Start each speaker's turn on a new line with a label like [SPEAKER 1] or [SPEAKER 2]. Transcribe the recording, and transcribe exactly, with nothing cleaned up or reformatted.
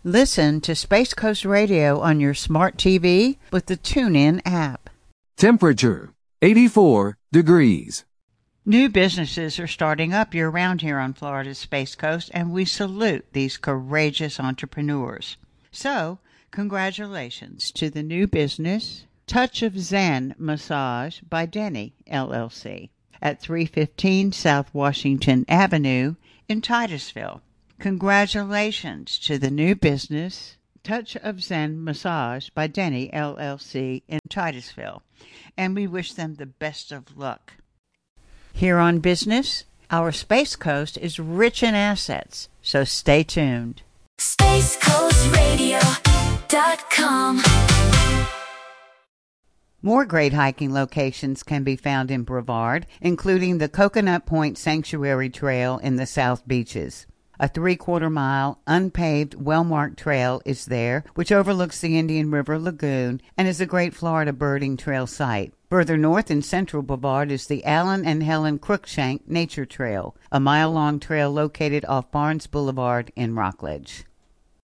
[SPEAKER 1] Listen to Space Coast Radio on your smart T V with the TuneIn app.
[SPEAKER 2] Temperature, eighty-four degrees.
[SPEAKER 1] New businesses are starting up year-round here on Florida's Space Coast, and we salute these courageous entrepreneurs. So, congratulations to the new business, Touch of Zen Massage by Denny, L L C, at three fifteen South Washington Avenue in Titusville. Congratulations to the new business, Touch of Zen Massage by Denny, L L C, in Titusville, and we wish them the best of luck. Here on Business, our Space Coast is rich in assets, so stay tuned.
[SPEAKER 3] space coast radio dot com.
[SPEAKER 1] More great hiking locations can be found in Brevard, including the Coconut Point Sanctuary Trail in the South Beaches. A three-quarter mile, unpaved, well-marked trail is there, which overlooks the Indian River Lagoon and is a great Florida birding trail site. Further north in central Brevard is the Alan and Helen Cruikshank Nature Trail, a mile-long trail located off Barnes Boulevard in Rockledge.